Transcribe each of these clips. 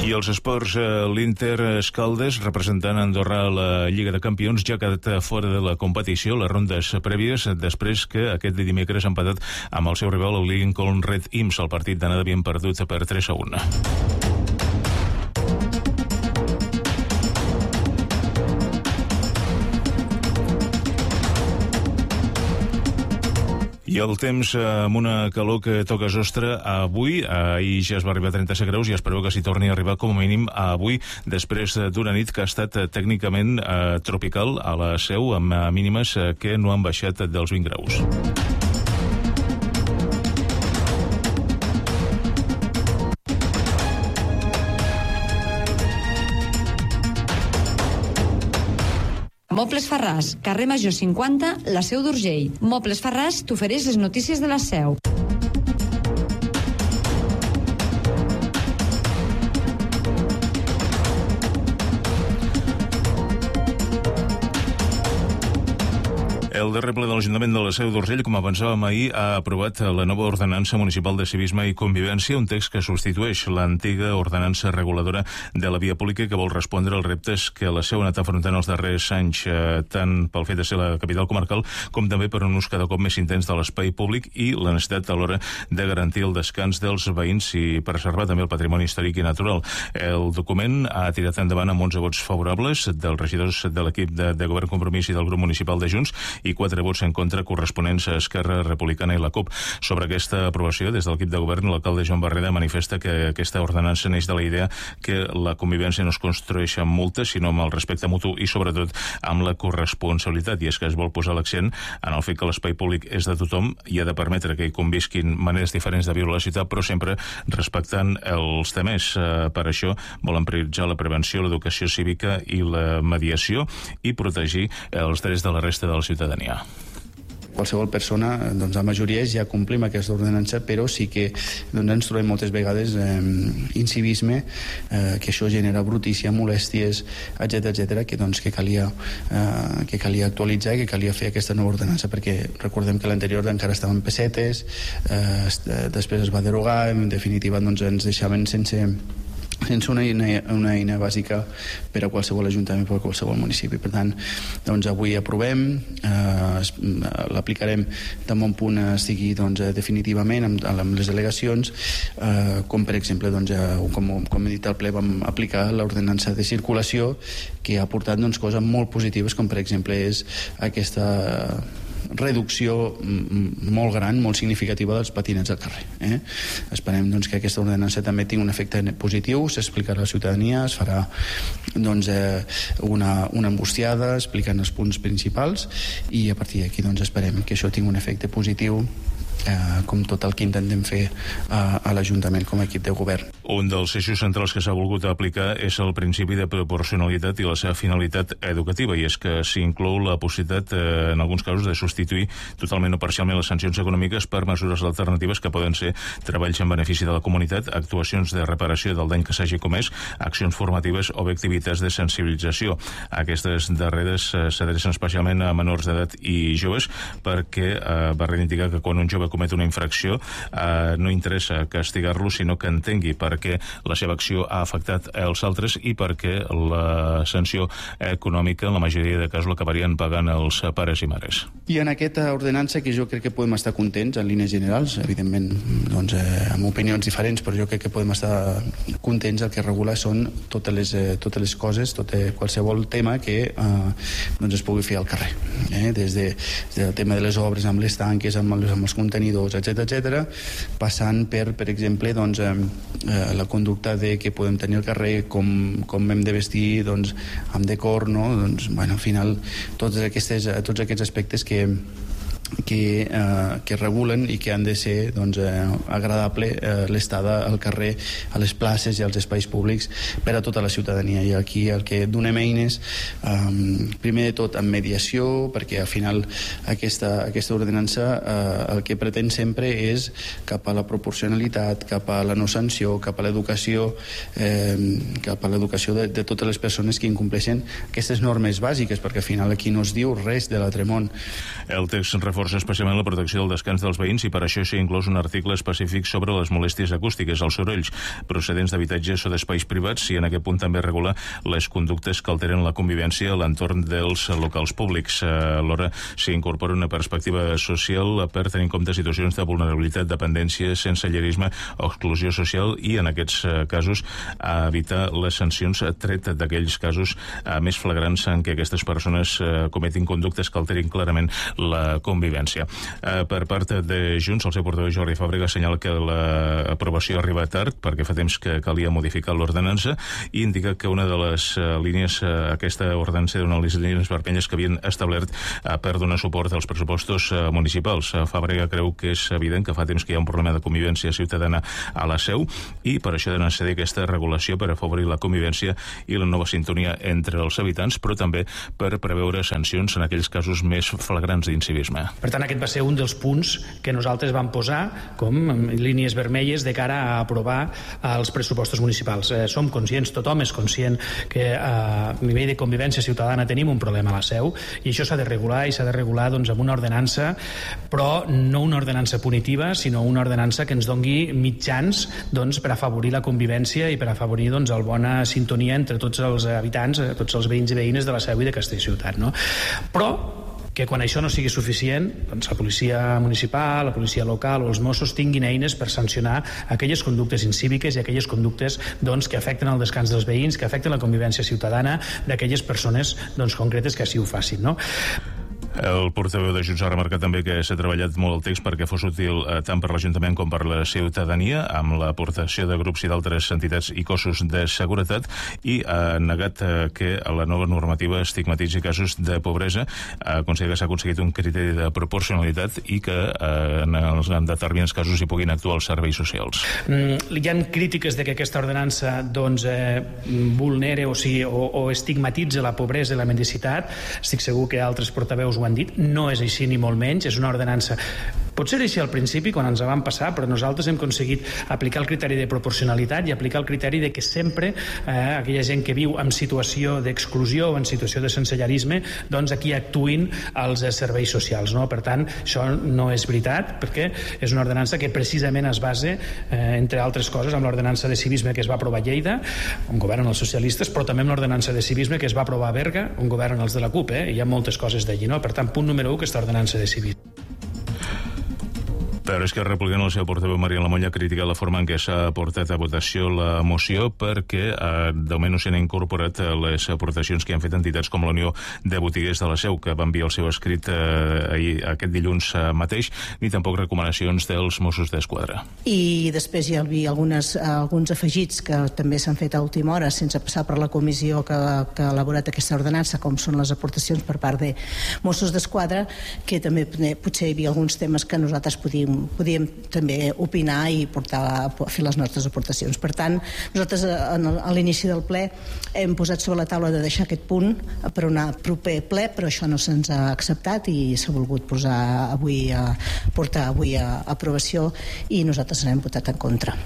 I els esports, l'Inter Escaldes, representant Andorra a la Lliga de Campions, ja ha quedat fora de la competició, les rondes prèvies, després que aquest dimecres ha empatat amb el seu rival, el Lincoln Red Imps. El partit d'anada havien perdut per 3-1. I el temps amb una calor que toca sostre avui. Ahir ja es va arribar a 37 graus i espereu que s'hi torni a arribar com a mínim avui, després d'una nit que ha estat tècnicament tropical a la Seu, amb mínimes que no han baixat dels 20 graus. Mobles Farràs, carrer Major 50, la Seu d'Urgell. Mobles Farràs t'ofereix les notícies de la Seu. El darrer ple de l'Ajuntament de la Seu d'Urgell, com avançàvem ahir, ha aprovat la nova ordenança municipal de civisme i convivència, un text que substitueix l'antiga ordenança reguladora de la via pública que vol respondre als reptes que la Seu ha anat afrontant els darrers anys, tant pel fet de ser la capital comarcal com també per un ús cada cop més intens de l'espai públic i la necessitat a l'hora de garantir el descans dels veïns i preservar també el patrimoni històric i natural. El document ha tirat endavant amb 11 vots favorables dels regidors de l'equip de Govern Compromís i del grup municipal de Junts i 4 vots en contra corresponents a Esquerra Republicana i la CUP. Sobre aquesta aprovació, des de l'equip de govern, l'alcalde Joan Barreda manifesta que aquesta ordenança neix de la idea que la convivència no es construeix amb multes, sinó amb el respecte mutu i, sobretot, amb la corresponsabilitat. I és que es vol posar l'accent en el fet que l'espai públic és de tothom i ha de permetre que hi convisquin maneres diferents de viure la ciutat, però sempre respectant els temers. Per això volen prioritzar la prevenció, l'educació cívica i la mediació i protegir els drets de la resta de la ciutadania. Qualsevol persona, doncs la majoria ja complim aquesta ordenança, però sí que ens trobem moltes vegades incivisme, que això genera brutícia, molèsties, etc que calia actualitzar i que calia fer aquesta nova ordenança, perquè recordem que l'anterior encara estava en pessetes, després es va derogar, en definitiva doncs ens deixaven sense una eina bàsica per a qualsevol ajuntament, per a qualsevol municipi. Per tant, doncs avui aprovem, l'aplicarem de bon punt sigui definitivament amb les delegacions, com per exemple, com he dit al ple, vam aplicar l'ordenança de circulació, que ha portat coses molt positives, com per exemple és aquesta reducció molt gran, molt significativa dels patinets al carrer. Esperem que aquesta ordenança també tingui un efecte positiu, s'explicarà a la ciutadania, es farà una embustiada explicant els punts principals i a partir d'aquí esperem que això tingui un efecte positiu, com tot el que intentem fer a l'Ajuntament com a equip de govern. Un dels eixos centrals que s'ha volgut aplicar és el principi de proporcionalitat i la seva finalitat educativa, i és que s'inclou la possibilitat, en alguns casos, de substituir totalment o parcialment les sancions econòmiques per mesures alternatives que poden ser treballs en benefici de la comunitat, actuacions de reparació del dany que s'hagi comès, accions formatives o bé activitats de sensibilització. Aquestes darreres s'adrecen especialment a menors d'edat i joves, perquè va reivindicar que quan un jove comet una infracció no interessa castigar-lo, sinó que entengui perquè la seva acció ha afectat els altres i perquè la sanció econòmica en la majoria de casos l'acabarien pagant els pares i mares. I en aquesta ordenança, que jo crec que podem estar contents en línies generals, evidentment amb opinions diferents, però jo crec que podem estar contents. El que regula són totes les coses, qualsevol tema que es pugui fer al carrer, des del tema de les obres amb les tanques, amb els contenidors, etc, passant per exemple, la conducta que podem tenir al carrer, com hem de vestir amb decor, no? Al final, tots aquests aspectes que regulen i que han de ser agradable l'estada al carrer, a les places i als espais públics per a tota la ciutadania. I aquí el que donem eines, primer de tot amb mediació, perquè al final aquesta ordenança el que pretén sempre és cap a la proporcionalitat, cap a la no sanció, cap a l'educació de totes les persones que incompleixen aquestes normes bàsiques, perquè al final aquí no es diu res de l'altre món. El text reforça reforça especialment la protecció del descans dels veïns i per això s'hi ha inclòs un article específic sobre les molèsties acústiques, els sorolls procedents d'habitatges o d'espais privats, i en aquest punt també regula les conductes que alteren la convivència a l'entorn dels locals públics. Alhora s'hi incorpora una perspectiva social per tenir en compte situacions de vulnerabilitat, dependència, sensellarisme o exclusió social i, en aquests casos, a evitar les sancions tret d'aquells casos més flagrants en què aquestes persones cometin conductes que alterin clarament la convivència. Per part de Junts, el seu portaveu Jordi Fàbrega assenyala que l'aprovació arriba tard perquè fa temps que calia modificar l'ordenança i indica que una de les línies, aquesta ordenança era una de les línies vermelles que havien establert per donar suport als pressupostos municipals. Fàbrega creu que és evident que fa temps que hi ha un problema de convivència ciutadana a la Seu i per això ha de necessitar aquesta regulació per afavorir la convivència i la nova sintonia entre els habitants, però també per preveure sancions en aquells casos més flagrants d'incivisme. Per tant, aquest va ser un dels punts que nosaltres vam posar com línies vermelles de cara a aprovar els pressupostos municipals. Som conscients, tothom és conscient que a nivell de convivència ciutadana tenim un problema a la Seu i això s'ha de regular i s'ha de regular amb una ordenança, però no una ordenança punitiva, sinó una ordenança que ens dongui mitjans per afavorir la convivència i per afavorir la bona sintonia entre tots els habitants, tots els veïns i veïnes de la Seu i de Castellciutat. No? Però que quan això no sigui suficient, la policia municipal, la policia local o els Mossos tinguin eines per sancionar aquelles conductes incíviques i aquelles conductes que afecten el descans dels veïns, que afecten la convivència ciutadana d'aquelles persones concretes que així ho facin. No? El portaveu de Junts ha remarcat també que s'ha treballat molt el text perquè fos útil tant per l'Ajuntament com per la ciutadania, amb l'aportació de grups i d'altres entitats i cossos de seguretat, i ha negat que la nova normativa estigmatitzi casos de pobresa. Considera que s'ha aconseguit un criteri de proporcionalitat i que en determinats casos hi puguin actuar els serveis socials. Hi ha crítiques de que aquesta ordenança vulnera o estigmatitza la pobresa i la mendicitat. Estic segur que altres portaveus ho han dit, no és així ni molt menys, és una ordenança. Pot ser així al principi, quan ens van passar, però nosaltres hem aconseguit aplicar el criteri de proporcionalitat i aplicar el criteri de que sempre aquella gent que viu en situació d'exclusió o en situació de sensellarisme, aquí actuïn els serveis socials. No? Per tant, això no és veritat, perquè és una ordenança que precisament es basa, entre altres coses, amb l'ordenança de civisme que es va aprovar a Lleida, on governen els socialistes, però també amb l'ordenança de civisme que es va aprovar a Berga, on governen els de la CUP. Hi ha moltes coses d'allí. No? Per tant, punt número 1, aquesta ordenança de civisme. Però és que Republicana, el seu portaveu Marian Lamolla, ha criticat la forma en què s'ha portat a votació la moció perquè de moment no s'han incorporat les aportacions que han fet entitats com la Unió de Botiguers de la Seu, que va enviar el seu escrit aquest dilluns mateix, ni tampoc recomanacions dels Mossos d'Esquadra. I després hi havia alguns afegits que també s'han fet a última hora sense passar per la comissió que ha elaborat aquesta ordenança, com són les aportacions per part de Mossos d'Esquadra, que també potser hi havia alguns temes que nosaltres podíem també opinar i fer les nostres aportacions. Per tant, nosaltres a l'inici del ple hem posat sobre la taula de deixar aquest punt per un proper ple, però això no se'ns ha acceptat i s'ha volgut portar avui a aprovació i nosaltres n'hem votat en contra.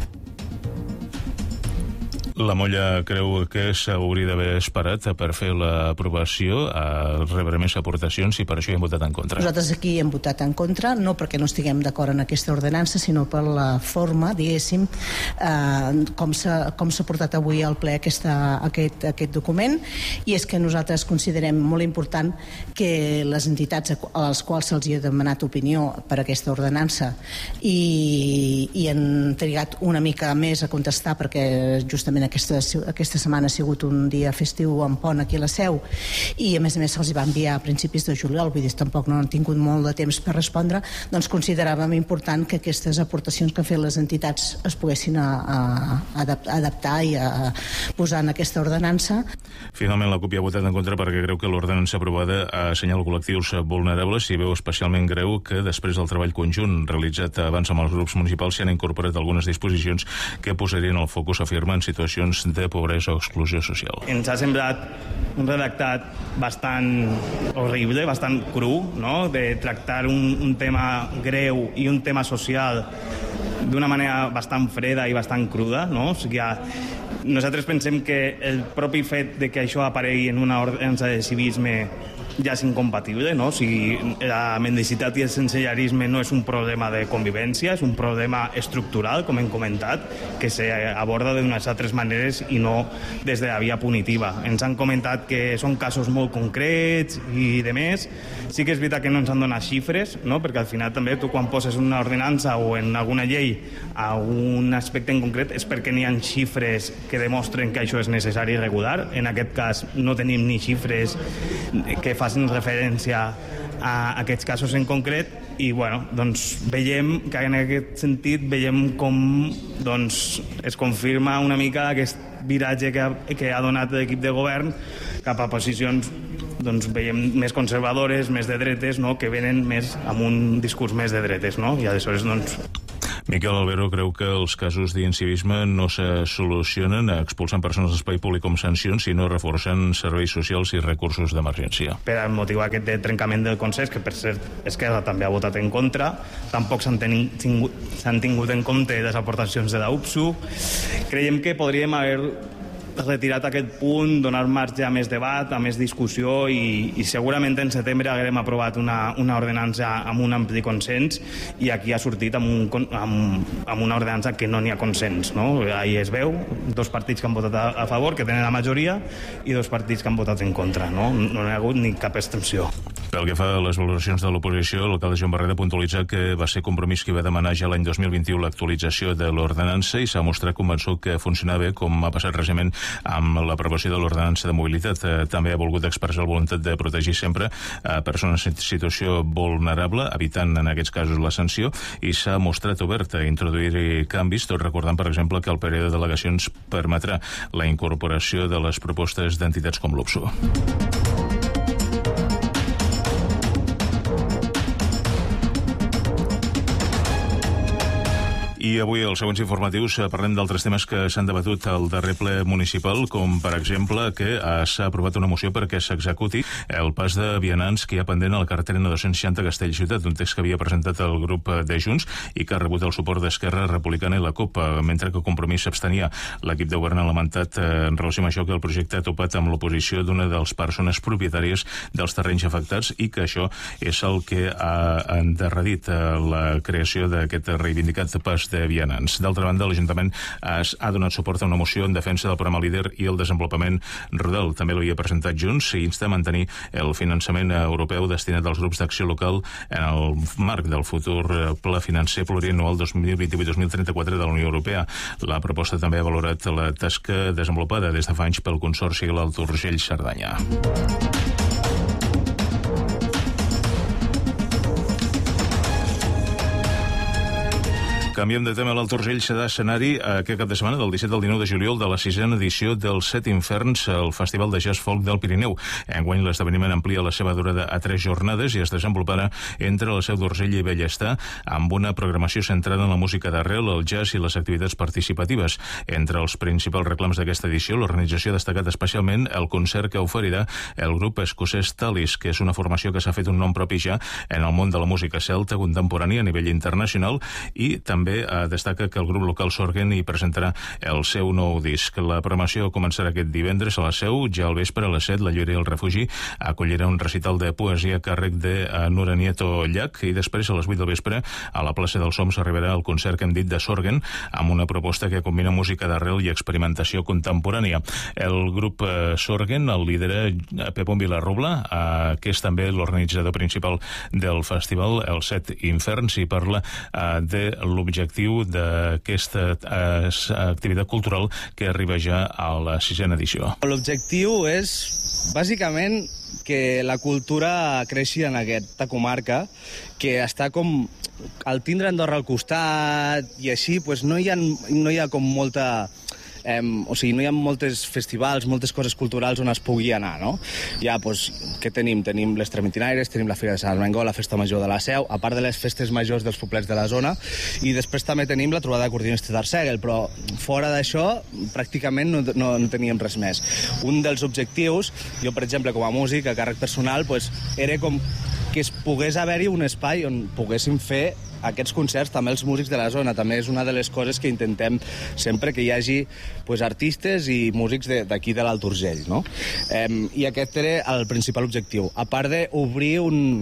La Molla creu que s'hauria d'haver esperat per fer l'aprovació, a rebre més aportacions, i per això hi hem votat en contra. Nosaltres aquí hem votat en contra, no perquè no estiguem d'acord en aquesta ordenança, sinó per la forma, diguéssim, com s'ha portat avui al ple aquest document, i és que nosaltres considerem molt important que les entitats a les quals se'ls ha demanat opinió per aquesta ordenança i han trigat una mica més a contestar perquè justament aquesta setmana ha sigut un dia festiu en pont aquí a la Seu i a més se'ls va enviar a principis de juliol, vull dir, tampoc no han tingut molt de temps per respondre, doncs consideràvem important que aquestes aportacions que han fet les entitats es poguessin adaptar i a posar en aquesta ordenança. Finalment la CUP hi ha votat en contra perquè creu que l'ordenança aprovada assenyala col·lectius vulnerables i veu especialment greu que després del treball conjunt realitzat abans amb els grups municipals s'hi han incorporat algunes disposicions que posarien el focus, afirma, en situacions de pobresa o exclusió social. Ens ha semblat un redactat bastant horrible, bastant cru, no? De tractar un tema greu i un tema social d'una manera bastant freda i bastant cruda, no? O sigui, nosaltres pensem que el propi fet de que això aparegui en una ordenança de civisme ja és incompatible, no? O sigui, la mendicitat i el sensellarisme no és un problema de convivència, és un problema estructural, com hem comentat, que s'aborda d'unes altres maneres i no des de la via punitiva. Ens han comentat que són casos molt concrets i de més. Sí que és veritat que no ens han donat xifres, no? Perquè al final també tu quan poses una ordenança o en alguna llei a un aspecte en concret és perquè n'hi ha xifres que demostren que això és necessari regular. En aquest cas no tenim ni xifres que facin referència a aquests casos en concret i bueno, doncs veiem que en aquest sentit veiem com doncs, es confirma una mica aquest viratge que ha donat l'equip de govern cap a posicions doncs veiem més conservadores, més de dretes, no? Que venen més amb un discurs més de dretes, no? I aleshores doncs Miquel Albero creu que els casos d'incivisme no se solucionen expulsant persones d'espai públic com sancions, sinó reforçant serveis socials i recursos d'emergència. Per al motiu aquest de trencament del consens, que per cert Esquerra també ha votat en contra, tampoc s'han tingut en compte les aportacions de la UPSU. Creiem que podríem haver retirat aquest punt, donar marge a més debat, a més discussió i segurament en setembre haguem aprovat una ordenança amb un ampli consens i aquí ha sortit amb una ordenança que no n'hi ha consens, no? Ahí es veu, 2 partits que han votat a favor, que tenen la majoria, i 2 partits que han votat en contra, no? No hi ha hagut ni cap abstenció. Pel que fa a les valoracions de l'oposició, l'alcalde Joan Barreda puntualitza que va ser Compromís qui va demanar ja l'any 2021 l'actualització de l'ordenança i s'ha mostrat convençut que funcionava bé, com ha passat recentment amb l'aprovació de l'ordenança de mobilitat. També ha volgut expressar la voluntat de protegir sempre a persones en situació vulnerable, evitant en aquests casos la sanció, i s'ha mostrat obert a introduir canvis, tot recordant, per exemple, que el període de delegacions permetrà la incorporació de les propostes d'entitats com l'UPSU. I avui, als següents informatius, parlem d'altres temes que s'han debatut al darrer ple municipal, com, per exemple, que s'ha aprovat una moció perquè s'executi el pas de vianants que hi ha pendent a la carretera N260 Castellciutat, un text que havia presentat el grup de Junts i que ha rebut el suport d'Esquerra Republicana i la CUP, mentre que Compromís s'abstenia. L'equip de govern ha lamentat en relació amb això que el projecte ha topat amb l'oposició d'una de les persones propietàries dels terrenys afectats i que això és el que ha endarrerit la creació d'aquest reivindicat pas de vianants. D'altra banda, l'Ajuntament ha donat suport a una moció en defensa del programa LEADER i el desenvolupament rural. També l'havia presentat Junts i insta a mantenir el finançament europeu destinat als grups d'acció local en el marc del futur pla financer plurianual 2028-2034 de la Unió Europea. La proposta també ha valorat la tasca desenvolupada des de fa anys pel Consorci de l'Alt Urgell-Cerdanya. Canviem de tema. L'Alt Urgell serà escenari aquest cap de setmana, del 17 al 19 de juliol, de la 6a edició del Set Inferns, el Festival de Jazz Folk del Pirineu. Enguany l'esdeveniment amplia la seva durada a 3 jornades i es desenvoluparà entre la Seu d'Urgell i Bellestar, amb una programació centrada en la música d'arrel, el jazz i les activitats participatives. Entre els principals reclams d'aquesta edició, l'organització ha destacat especialment el concert que oferirà el grup escocès Talis, que és una formació que s'ha fet un nom propi ja en el món de la música celta contemporània a nivell internacional, i també destaca que el grup local Sorgen hi presentarà el seu nou disc. La programació començarà aquest divendres a la Seu, ja al vespre a les 7 la Llorer i el Refugi acollirà un recital de poesia a càrrec de Nura Nieto Llach, i després a les 8 del vespre a la plaça dels Soms arribarà el concert que hem dit de Sorgen, amb una proposta que combina música d'arrel i experimentació contemporània. El grup Sorgen el lidera Pepón Vilarrubla, que és també l'organitzador principal del festival, el Set Inferns, i parla de l'objectiu d'aquesta activitat cultural que arriba ja a la 6a edició. L'objectiu és, bàsicament, que la cultura creixi en aquesta comarca, que està com al tindre Andorra al costat i així, pues no hi ha com molta... o sigui, no hi ha moltes festivals, moltes coses culturals on es pugui anar, no? Ja, doncs, què tenim? Tenim les Trementinaires, tenim la Fira de Sant Armengol, la Festa Major de la Seu, a part de les festes majors dels poblets de la zona, i després també tenim la trobada d'acordinistes d'Arsèguel, però fora d'això, pràcticament no teníem res més. Un dels objectius, jo, per exemple, com a músic, a càrrec personal, era com que es pogués haver-hi un espai on poguéssim fer aquests concerts també els músics de la zona. També és una de les coses que intentem sempre que hi hagi artistes i músics d'aquí de l'Alt Urgell, no? I aquest era el principal objectiu. A part d'obrir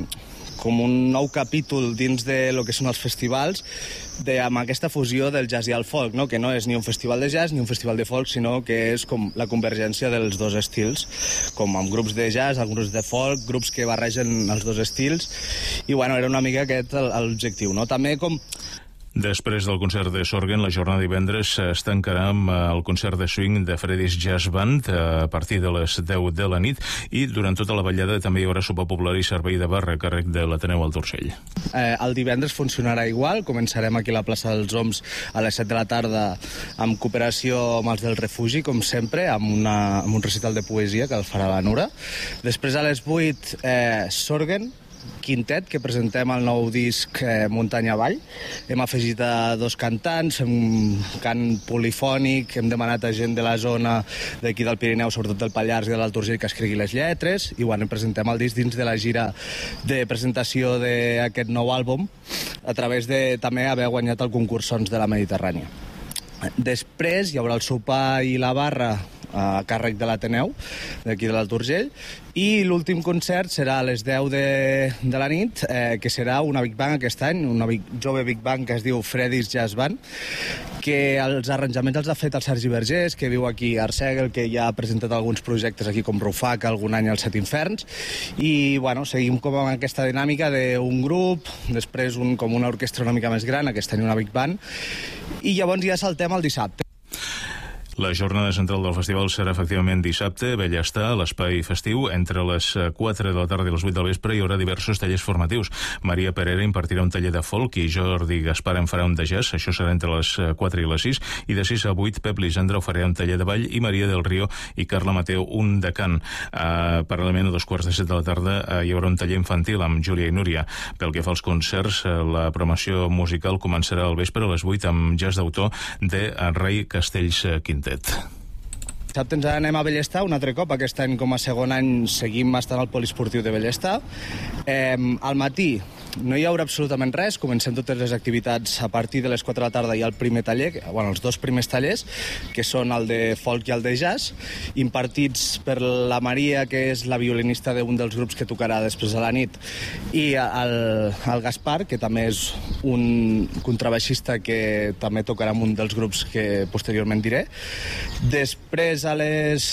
com un nou capítol dins de lo que són els festivals amb aquesta fusió del jazz i el folk, no? Que no és ni un festival de jazz ni un festival de folk, sinó que és com la convergència dels dos estils, com amb grups de jazz, amb grups de folk, grups que barregen els dos estils, i bueno, era una mica aquest l'objectiu, no? També com... Després del concert de Sorgen, la jornada divendres es tancarà amb el concert de swing de Freddy's Jazz Band a partir de les 10 de la nit, i durant tota la ballada també hi haurà sopar popular i servei de bar a càrrec de l'Ateneu Alt Urgell. El divendres funcionarà igual, començarem aquí a la plaça dels Oms a les 7 de la tarda amb cooperació amb els del refugi, com sempre, amb un recital de poesia que el farà la Nura. Després a les 8, Sorgen, quintet, que presentem el nou disc Muntanya Avall. Hem afegit a 2 cantants, un cant polifònic, hem demanat a gent de la zona d'aquí del Pirineu, sobretot del Pallars i de l'Alt Urgell, que escrigui les lletres, i bueno, presentem el disc dins de la gira de presentació d'aquest nou àlbum, a través de també haver guanyat el concurs Sons de la Mediterrània. Després hi haurà el sopar i la barra a càrrec de l'Ateneu, d'aquí de l'Alt Urgell, i l'últim concert serà a les 10 de la nit, que serà una Big Bang aquest any, una jove Big Bang que es diu Freddy's Jazz Band, que els arranjaments els ha fet el Sergi Vergés, que viu aquí a Arsèguel, que ja ha presentat alguns projectes aquí com Rufac, algun any als Set Inferns, i bueno, seguim com amb aquesta dinàmica d'un grup, després com una orquestra una mica més gran, aquest any una Big Band, i llavors ja saltem al dissabte. La jornada central del festival serà efectivament dissabte, a Bellestar, a l'espai festiu. Entre les 4 de la tarda i les 8 del vespre hi haurà diversos tallers formatius. Maria Perera impartirà un taller de folk i Jordi Gaspar en farà un de jazz, això serà entre les 4 i les 6, i de 6 a 8 Pep Lisandre oferirà un taller de ball i Maria del Río i Carla Mateu un de cant. Paral·lelament, a 2:45 de la tarda hi haurà un taller infantil amb Júlia i Núria. Pel que fa als concerts, la promoció musical començarà al vespre a les 8 amb jazz d'autor de Ray Castells Quintet. Dissabte ens anem a Bellestar un altre cop. Aquest any, com a segon any, seguim estant al poliesportiu de Bellestar. Al matí no hi haurà absolutament res, comencem totes les activitats a partir de les 4 de la tarda. Hi ha el primer taller, els 2 primers tallers, que són el de folk i el de jazz, impartits per la Maria, que és la violinista d'un dels grups que tocarà després de la nit, i el Gaspar, que també és un contrabaixista que també tocarà en un dels grups que posteriorment diré. Després a les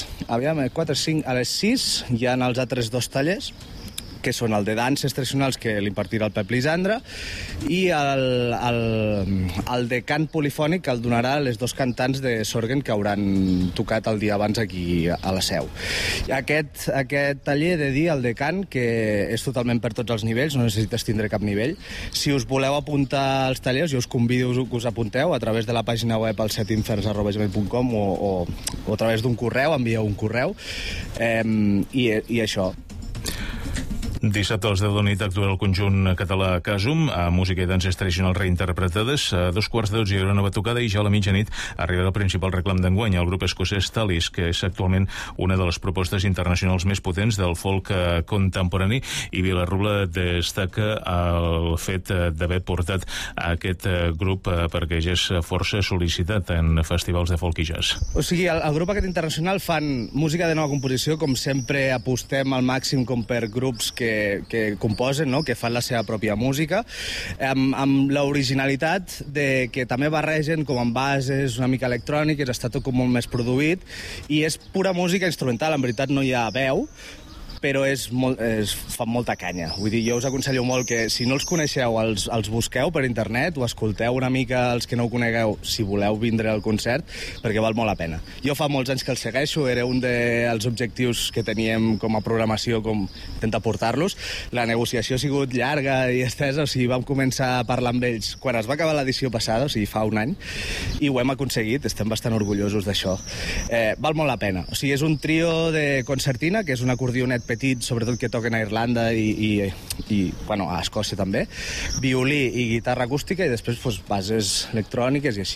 6 hi ha els altres 2 tallers, que són el de danses tradicionals, que l'impartirà el Pep Lisandre, i el de cant polifònic, que el donarà les 2 cantants de Sorgen que hauran tocat el dia abans aquí a la Seu. Aquest taller de dir, el de cant, que és totalment per tots els nivells, no necessites tindre cap nivell. Si us voleu apuntar als tallers, jo us convido que us apunteu a través de la pàgina web al setinferns@gmail.com o a través d'un correu, envieu un correu, i això. Dissabte a les 10 de la nit actuarà el conjunt català Casum, a música i danses tradicionals reinterpretades. A 2:15 hi haurà una batucada i ja a la mitjanit arribarà el principal reclam d'enguany, el grup escocès Talis, que és actualment una de les propostes internacionals més potents del folk contemporani, i Vilarrubla destaca el fet d'haver portat aquest grup perquè ja és força sol·licitat en festivals de folk i jazz. O sigui, el grup aquest internacional fan música de nova composició, com sempre apostem al màxim com per grups que composen, no? Que fan la seva pròpia música, amb l'originalitat de que també barregen com amb bases una mica electròniques, està tot com molt més produït, i és pura música instrumental, en veritat no hi ha veu, però fa molta canya. Vull dir, jo us aconsello molt que, si no els coneixeu, els busqueu per internet, o escolteu una mica els que no ho conegueu, si voleu vindre al concert, perquè val molt la pena. Jo fa molts anys que els segueixo, era un dels objectius que teníem com a programació, com intentar portar-los. La negociació ha sigut llarga i estesa, o sigui, vam començar a parlar amb ells quan es va acabar l'edició passada, o sigui, fa un any, i ho hem aconseguit, estem bastant orgullosos d'això. Val molt la pena. O sigui, és un trio de concertina, que és un acordionet petit, sobretot que toquen a Irlanda i a Escòcia també, violí i guitarra acústica, i després bases electròniques i així.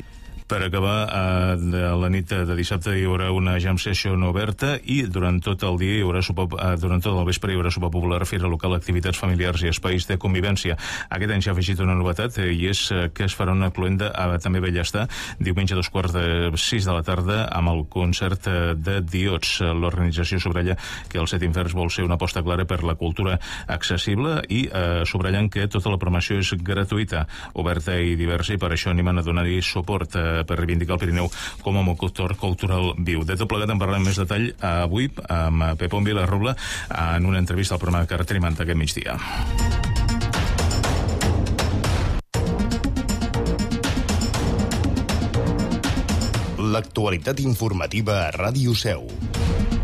Per acabar, de la nit de dissabte hi haurà una jam session oberta i durant tot el dia hi haurà durant tot el vespre hi haurà sopar popular, fira local, activitats familiars i espais de convivència. Aquest any s'ha afegit una novetat i és que es farà una cloenda a també Bellestar diumenge a 5:45 de la tarda amb el concert de Diots. L'organització subratlla que el Set Inferns vol ser una aposta clara per la cultura accessible i subratllant que tota la programació és gratuïta, oberta i diversa, i per això animen a donar-hi suport per reivindicar el Pirineu com a motor cultural viu. De tot plegat en parlarem més detall avui amb Pepón Vilarrobla en una entrevista al programa Carretera i Manta aquest migdia. L'actualitat informativa a Ràdio Seu.